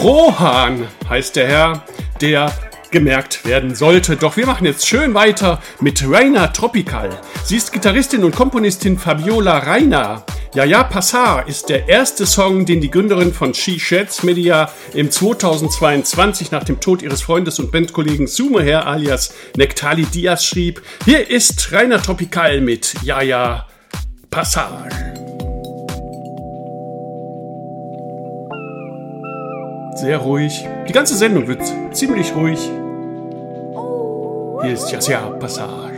Rohan heißt der Herr, der gemerkt werden sollte. Doch wir machen jetzt schön weiter mit Raina Tropical. Sie ist Gitarristin und Komponistin Fabiola Raina. Yaya Passar ist der erste Song, den die Gründerin von She Sheds Media im 2022 nach dem Tod ihres Freundes und Bandkollegen Sumeher alias Nektali Diaz schrieb. Hier ist Raina Tropical mit Yaya Passar. Sehr ruhig. Die ganze Sendung wird ziemlich ruhig. Hier ist Yaya Passar.